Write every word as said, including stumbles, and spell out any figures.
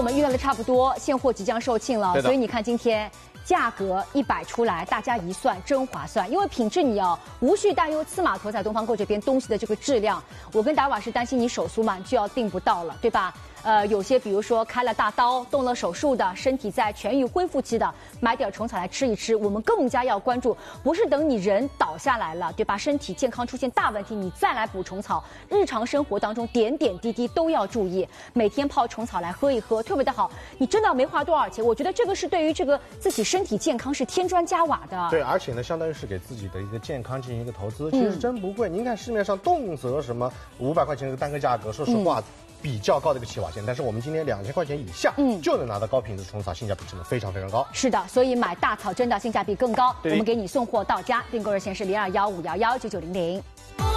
们预料的差不多，现货即将售罄了，所以你看今天。 价格一摆出来，大家一算真划算，因为品质你要无需担忧司马头在东方购这边东西的这个质量。我跟达瓦是担心你手速慢就要订不到了，对吧？呃，有些比如说开了大刀、动了手术的，身体在痊愈恢复期的，买点虫草来吃一吃。我们更加要关注，不是等你人倒下来了，对吧？身体健康出现大问题，你再来补虫草。日常生活当中点点滴滴都要注意，每天泡虫草来喝一喝，特别的好。你真的没花多少钱，我觉得这个是对于这个自己身体健康是添砖加瓦的。 对，而且呢，相当于是给自己的一个健康进行一个投资，其实真不贵。嗯、您看市面上动辄什么五百块钱的单个价格，说实话。嗯 比较高的一个起跑线，但是我们今天两千块钱以下，嗯，就能拿到高品质虫草，性价比真的非常非常高。 是的，所以买大草真的性价比更高。我们给你送货到家，订购热线是零二幺五幺幺九九零零。